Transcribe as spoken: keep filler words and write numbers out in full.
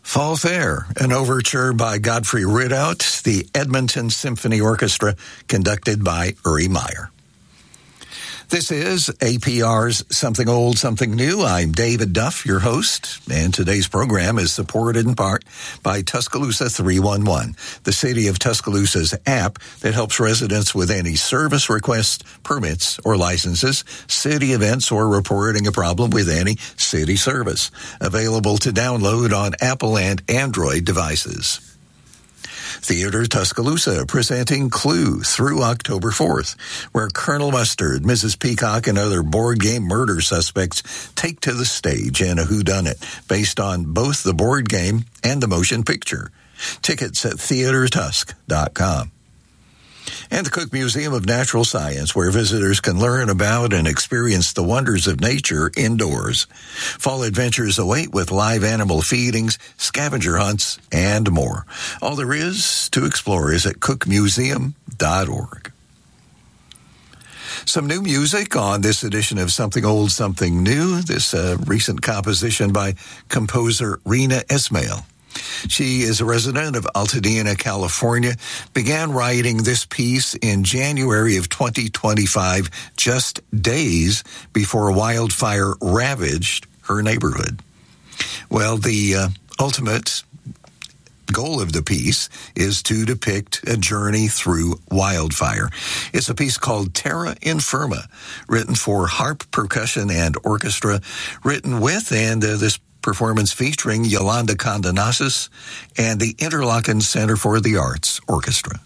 Fall Fair, an overture by Godfrey Ridout, the Edmonton Symphony Orchestra, conducted by Uri Meyer. This is A P R's Something Old, Something New. I'm David Duff, your host, and today's program is supported in part by Tuscaloosa three one one, the City of Tuscaloosa's app that helps residents with any service requests, permits, or licenses, city events, or reporting a problem with any city service. Available to download on Apple and Android devices. Theater Tuscaloosa presenting Clue through October fourth, where Colonel Mustard, Missus Peacock, and other board game murder suspects take to the stage in a whodunit based on both the board game and the motion picture. Tickets at theater tusk dot com. And the Cook Museum of Natural Science, where visitors can learn about and experience the wonders of nature indoors. Fall adventures await with live animal feedings, scavenger hunts, and more. All there is to explore is at cook museum dot org. Some new music on this edition of Something Old, Something New. This uh, recent composition by composer Rena Ismail. She is a resident of Altadena, California, began writing this piece in January of twenty twenty-five, just days before a wildfire ravaged her neighborhood. Well, the uh, ultimate goal of the piece is to depict a journey through wildfire. It's a piece called Terra Infirma, written for harp, percussion, and orchestra, written with, and uh, this performance featuring Yolanda Condonasis and the Interlochen Center for the Arts Orchestra.